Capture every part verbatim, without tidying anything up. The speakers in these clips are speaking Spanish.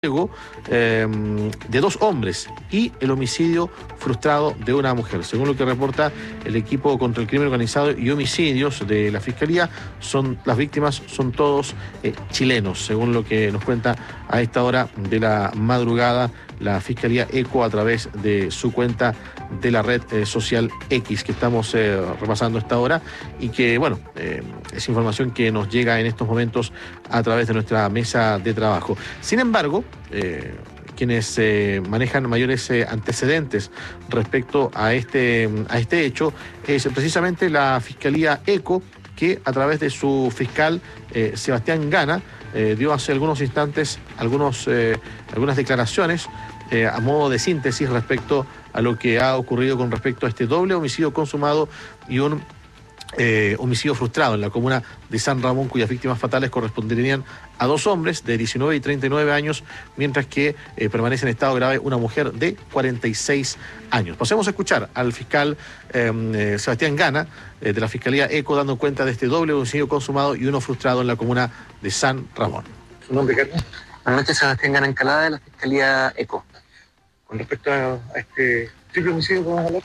Eh, de dos hombres y el homicidio frustrado de una mujer. Según lo que reporta el equipo contra el crimen organizado y homicidios de la Fiscalía, son las víctimas son todos eh, chilenos, según lo que nos cuenta a esta hora de la madrugada la Fiscalía ECO a través de su cuenta de la red eh, social X, que estamos eh, repasando a esta hora, y que, bueno, eh, es información que nos llega en estos momentos a través de nuestra mesa de trabajo. Sin embargo, eh, quienes eh, manejan mayores eh, antecedentes respecto a este, a este hecho es precisamente la Fiscalía ECO, que a través de su fiscal eh, Sebastián Gana eh, dio hace algunos instantes algunos, eh, algunas declaraciones eh, a modo de síntesis respecto a lo que ha ocurrido con respecto a este doble homicidio consumado y un Eh, homicidio frustrado en la comuna de San Ramón, cuyas víctimas fatales corresponderían a dos hombres de diecinueve y treinta y nueve años, mientras que eh, permanece en estado grave una mujer de cuarenta y seis años. Pasemos a escuchar al fiscal eh, Sebastián Gana eh, de la Fiscalía ECO dando cuenta de este doble homicidio consumado y uno frustrado en la comuna de San Ramón. ¿Su nombre, Carlos? Buenas noches, Sebastián Gana Encalada, de la Fiscalía ECO. Con respecto a, a este triple homicidio, ¿podemos hablar?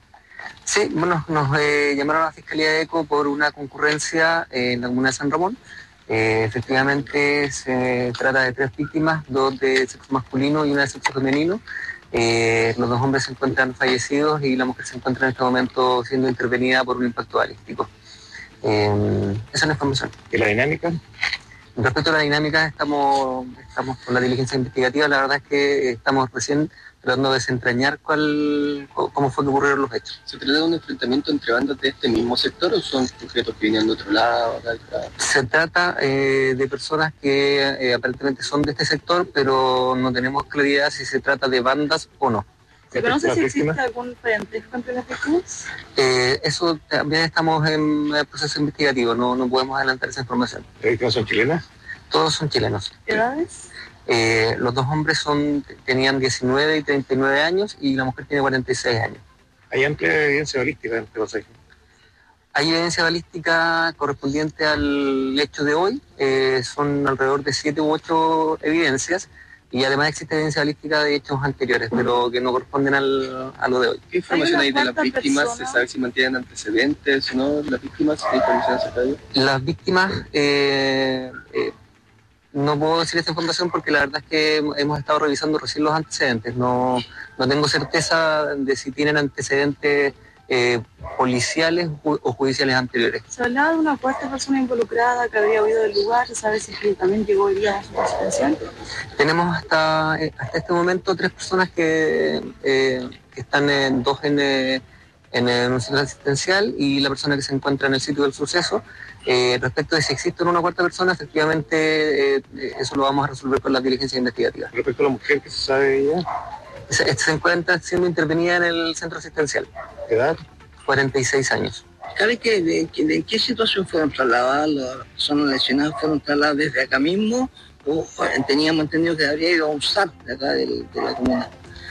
Sí, bueno, nos eh, llamaron a la Fiscalía ECO por una concurrencia eh, en la comuna de San Ramón. Eh, efectivamente se trata de tres víctimas, dos de sexo masculino y una de sexo femenino. Eh, los dos hombres se encuentran fallecidos y la mujer se encuentra en este momento siendo intervenida por un impacto balístico. Eh, esa es la información. ¿Y la dinámica? Respecto a la dinámica, estamos, estamos con la diligencia investigativa. La verdad es que estamos recién tratando de desentrañar cuál, cómo fue que ocurrieron los hechos. ¿Se trata de un enfrentamiento entre bandas de este mismo sector o son sujetos que vienen de otro lado? Acá, acá? Se trata eh, de personas que eh, aparentemente son de este sector, pero no tenemos claridad si se trata de bandas o no. ¿Se conoce si existe algún parentesco entre las víctimas? Eh, eso también estamos en el proceso investigativo, no, no podemos adelantar esa información. ¿Las víctimas son chilenas? Todos son chilenos. ¿Edades? Eh, los dos hombres son tenían diecinueve y treinta y nueve años y la mujer tiene cuarenta y seis años. ¿Hay amplia evidencia balística en este pasaje? Hay evidencia balística correspondiente al hecho de hoy, eh, son alrededor de siete u ocho evidencias, y además existe evidencia balística de hechos anteriores, pero que no corresponden al, a lo de hoy. ¿Qué información hay, hay de las víctimas? Persona? ¿Se sabe si mantienen antecedentes o no las víctimas? ¿Qué información se sabe? Las víctimas, eh, eh, no puedo decir esta información porque la verdad es que hemos estado revisando recién los antecedentes. No, no tengo certeza de si tienen antecedentes eh, policiales o judiciales anteriores. Se hablaba de una cuarta persona involucrada que habría huido del lugar. ¿Se sabe si también llegó hoy día a su residencial? Tenemos hasta, hasta este momento tres personas que, eh, que están en, dos en, en, en un centro asistencial y la persona que se encuentra en el sitio del suceso. Eh, respecto de si existe una cuarta persona, efectivamente eh, eso lo vamos a resolver con la diligencia investigativa. Respecto a la mujer, ¿qué se sabe de ella? Se, se encuentra siendo intervenida en el centro asistencial. ¿Edad? cuarenta y seis años. ¿Sabe que de, de, en qué situación fueron trasladadas? ¿Las personas lesionadas fueron trasladadas desde acá mismo? ¿O teníamos entendido que habría ido a un S A R de acá de, de la comuna?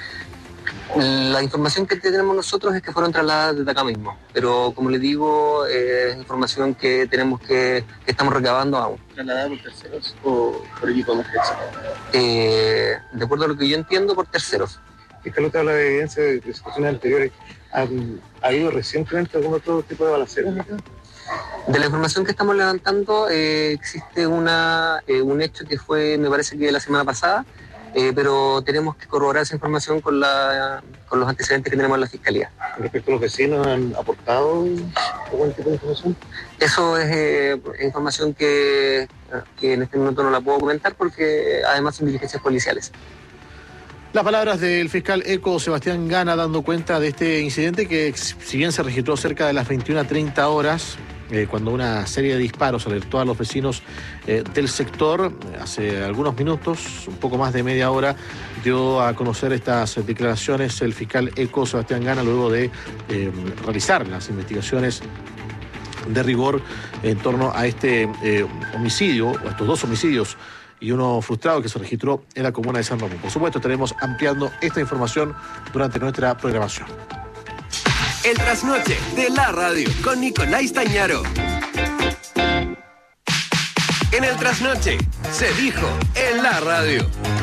La información que tenemos nosotros es que fueron trasladadas desde acá mismo, pero como les digo, eh, es información que tenemos que, que estamos recabando aún. ¿Trasladadas por terceros o por equipo de emergencia? Eh, de acuerdo a lo que yo entiendo, por terceros. Fiscal, te habla de evidencia de, de situaciones anteriores. ¿Ha, ¿Ha habido recientemente algún otro tipo de balaceras acá? De la información que estamos levantando, eh, existe una, eh, un hecho que fue, me parece que la semana pasada, Eh, pero tenemos que corroborar esa información con, la, con los antecedentes que tenemos en la Fiscalía. ¿Respecto a los vecinos han aportado algún tipo de información? Eso es eh, información que, que en este momento no la puedo comentar porque además son diligencias policiales. Las palabras del fiscal ECO Sebastián Gana dando cuenta de este incidente que, si bien se registró cerca de las veintiuna treinta horas, Eh, cuando una serie de disparos alertó a los vecinos eh, del sector, hace algunos minutos, un poco más de media hora, dio a conocer estas declaraciones el fiscal ECO Sebastián Gana luego de eh, realizar las investigaciones de rigor en torno a este eh, homicidio, o estos dos homicidios y uno frustrado que se registró en la comuna de San Ramón. Por supuesto, estaremos ampliando esta información durante nuestra programación. El trasnoche de la radio con Nicolás Tañaro. En el trasnoche se dijo en la radio.